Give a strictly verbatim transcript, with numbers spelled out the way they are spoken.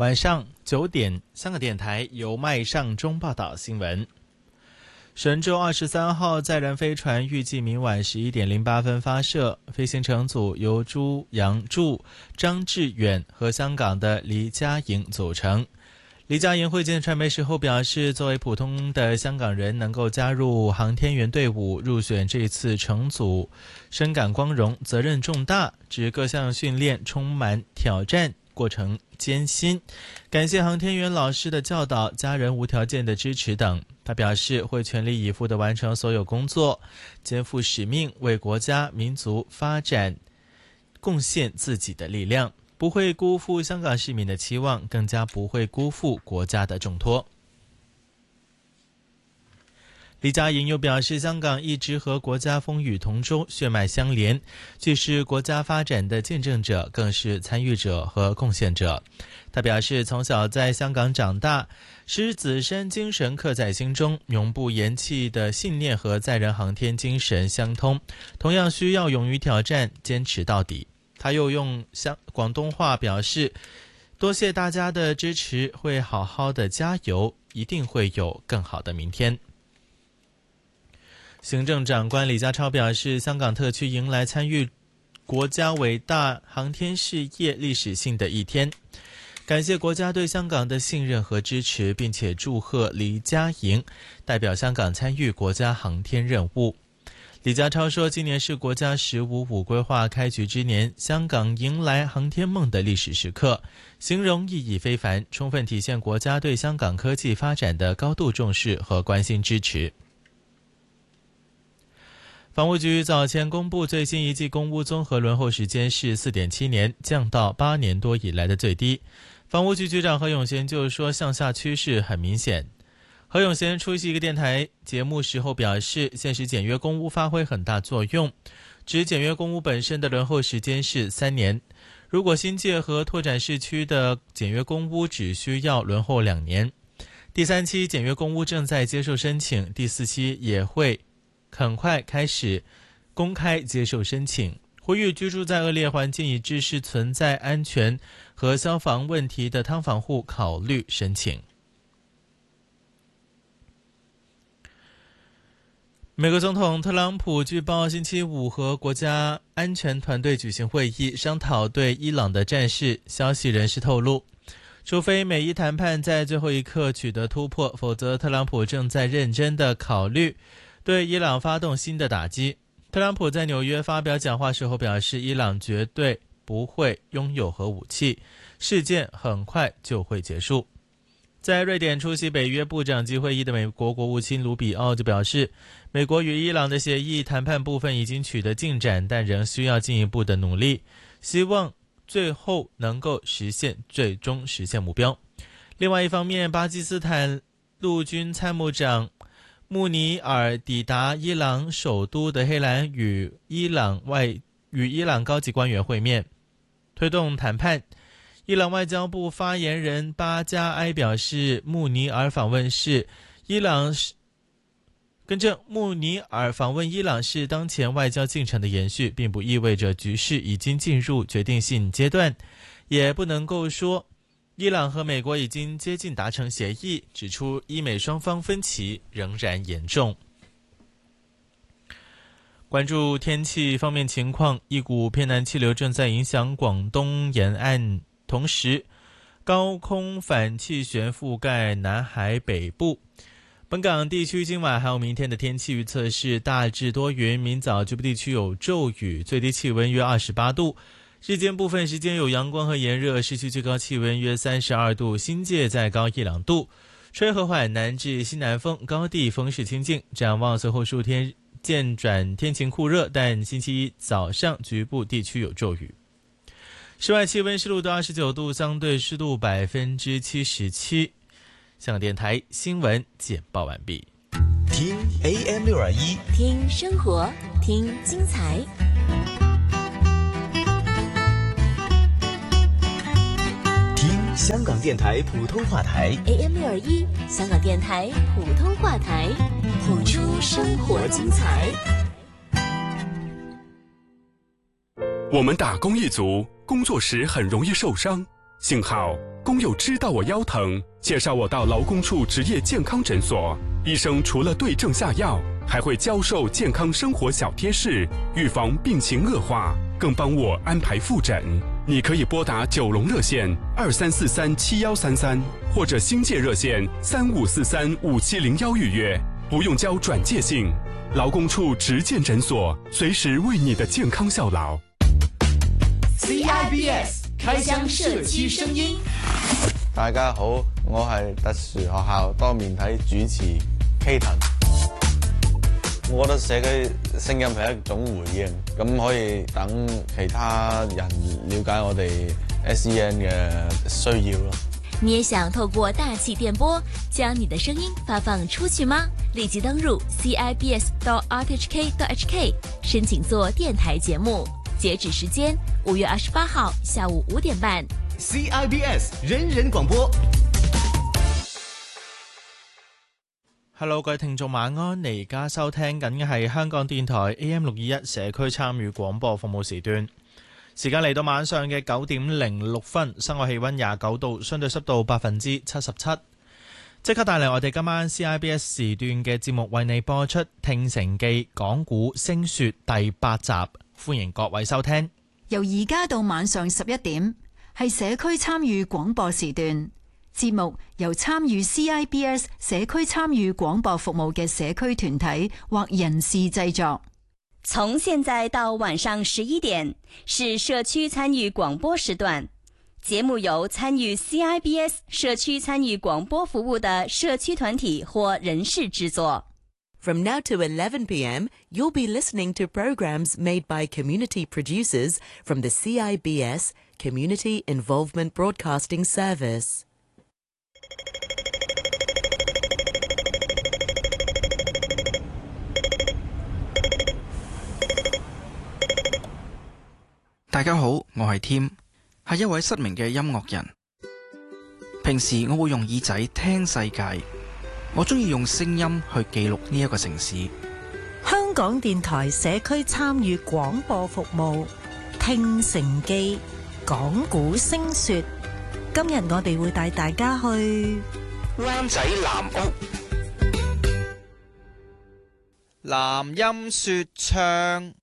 晚上九点，香港电台由麦尚中报道新闻。神舟二十三号载人飞船预计明晚十一点零八分发射，飞行乘组由朱杨柱、张志远和香港的黎嘉莹组成。黎嘉莹会见传媒时候表示，作为普通的香港人，能够加入航天员队伍，入选这次乘组，深感光荣，责任重大，指各项训练充满挑战，过程艰辛，感谢航天员老师的教导，家人无条件的支持等。他表示会全力以赴地完成所有工作，肩负使命，为国家民族发展贡献自己的力量，不会辜负香港市民的期望，更加不会辜负国家的重托。黎嘉莹又表示，香港一直和国家风雨同舟，血脉相连，既是国家发展的见证者，更是参与者和贡献者。他表示，从小在香港长大，狮子山精神刻在心中，永不言弃的信念和载人航天精神相通，同样需要勇于挑战，坚持到底。他又用广东话表示，多谢大家的支持，会好好的加油，一定会有更好的明天。行政长官李家超表示，香港特区迎来参与国家伟大航天事业历史性的一天，感谢国家对香港的信任和支持，并且祝贺黎嘉莹代表香港参与国家航天任务。李家超说，今年是国家十五五规划开局之年，香港迎来航天梦的历史时刻，形容意义非凡，充分体现国家对香港科技发展的高度重视和关心支持。房屋局早前公布最新一季公屋综合轮候时间是 四点七 年，降到八年多以来的最低。房屋局局长何永贤就说，向下趋势很明显。何永贤出席一个电台节目时候表示，现实简约公屋发挥很大作用，指简约公屋本身的轮候时间是三年，如果新界和拓展市区的简约公屋只需要轮候两年。第三期简约公屋正在接受申请，第四期也会很快开始公开接受申请，呼吁居住在恶劣环境以致是存在安全和消防问题的劏房户考虑申请。美国总统特朗普据报星期五和国家安全团队举行会议，商讨对伊朗的战事。消息人士透露，除非美伊谈判在最后一刻取得突破，否则特朗普正在认真地考虑对伊朗发动新的打击。特朗普在纽约发表讲话时候表示，伊朗绝对不会拥有核武器，事件很快就会结束。在瑞典出席北约部长级会议的美国国务卿卢比奥就表示，美国与伊朗的协议谈判部分已经取得进展，但仍需要进一步的努力，希望最后能够实现最终实现目标。另外一方面，巴基斯坦陆军参谋长穆尼尔抵达伊朗首都德黑兰，与伊朗外与伊朗高级官员会面，推动谈判。伊朗外交部发言人巴加埃表示，穆尼尔访问是伊朗更正穆尼尔访问伊朗是当前外交进程的延续，并不意味着局势已经进入决定性阶段，也不能够说伊朗和美国已经接近达成协议，指出伊美双方分歧仍然严重。关注天气方面情况，一股偏南气流正在影响广东沿岸，同时高空反气旋覆盖南海北部。本港地区今晚还有明天的天气预测是大致多云，明早局部地区有骤雨，最低气温约二十八度，日间部分时间有阳光和炎热，市区最高气温约三十二度，新界再高一两度，吹和缓南至西南风，高地风势清劲。展望随后数天渐转天晴酷热，但星期一早上局部地区有骤雨。室外气温湿度到二十九度，相对湿度百分之七十七。香港电台新闻简报完毕。 听 A M 六二一， 听生活，听精彩。 听香港电台普通话台 A M 六二一，香港电台普通话台，谱出生活精彩。 我们打工一族工作时很容易受伤， 幸好工友知道我腰疼，介绍我到劳工处职业健康诊所。医生除了对症下药，还会教授健康生活小贴士，预防病情恶化，更帮我安排复诊。你可以拨打九龙热线二三四三七幺三三，或者新界热线三五四三五七零幺预约，不用交转介信。劳工处职健诊所，随时为你的健康效劳。 C I B S 开箱社區聲音。 大家好，我係特殊學校多面體主持 Katon。我覺得社區聲音係一種回應，咁可以等其他人了解我哋 S E N 嘅需要咯。 你也想透過大氣電波將你的聲音發放出去嗎？立即登入 c i b s dot r t h k dot h k 申請做電台節目，截止時間五月二十八號下午五點半。 C I B S 人人廣播。 Hello， 各位聽眾晚安，你而家收聽緊嘅係香港電台 A M 六二一社區參與廣播服務時段。時間嚟到晚上嘅九點零六分，室外氣溫廿九度，相對濕度百分之七十七。即刻帶嚟我哋今晚 C I B S 時段嘅節目，為你播出《聽城記講古聲說》第八集，歡迎各位收聽。 由而家到晚上十一點，係社區參與廣播時段。節目由參與 C I B S 社區參與廣播服務嘅社區團體或人士製作。 從現在到晚上十一點是社區參與廣播時段，節目由參與 C I B S 社區參與廣播服務的社區團體或人士製作。 From now to eleven p m, you'll be listening to programs made by community producers from the C I B S Community Involvement Broadcasting Service. 大家好，我係 Tim， 係一位失明嘅音樂人。平時我會用耳仔聽世界，我中意用聲音去記錄呢一個城市。 香港電台社區參與廣播服務，聽城記講古聲說。今日我哋會帶大家去灣仔南屋， 南音說唱。